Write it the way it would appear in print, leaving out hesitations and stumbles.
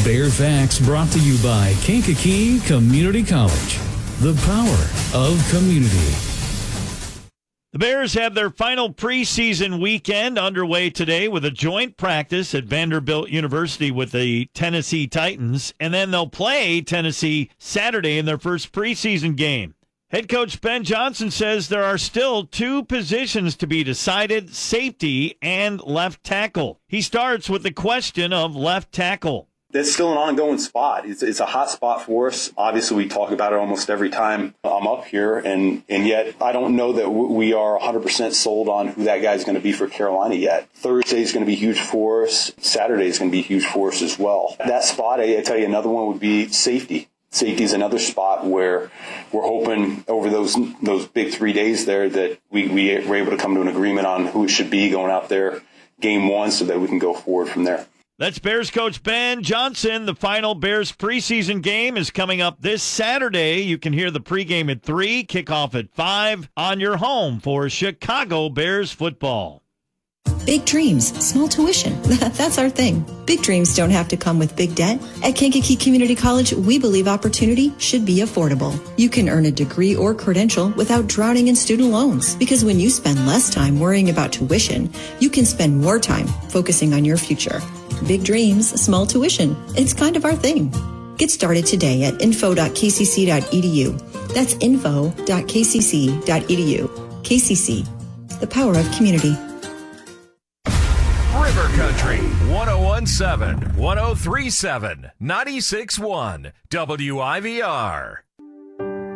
Bear Facts brought to you by Kankakee Community College. The power of community. The Bears have their final preseason weekend underway today with a joint practice at Vanderbilt University with the Tennessee Titans, and then they'll play Tennessee Saturday in their first preseason game. Head coach Ben Johnson says there are still two positions to be decided, safety and left tackle. He starts with the question of left tackle. That's still an ongoing spot. It's a hot spot for us. Obviously, we talk about it almost every time I'm up here, and yet I don't know that we are 100% sold on who that guy's going to be for Carolina yet. Thursday is going to be huge for us. Saturday is going to be huge for us as well. That spot, I tell you, another one would be safety. Safety is another spot where we're hoping over those big 3 days there that we were able to come to an agreement on who it should be going out there game one so that we can go forward from there. That's Bears coach Ben Johnson. The final Bears preseason game is coming up this Saturday. You can hear the pregame at 3, kickoff at 5 on your home for Chicago Bears football. Big dreams, small tuition. That's our thing. Big dreams don't have to come with big debt. At Kankakee Community College, we believe opportunity should be affordable. You can earn a degree or credential without drowning in student loans. Because when you spend less time worrying about tuition, you can spend more time focusing on your future. Big dreams, small tuition. It's kind of our thing. Get started today at info.kcc.edu. That's info.kcc.edu. KCC, the power of community. River Country, 1017, 1037, 96.1, WIVR.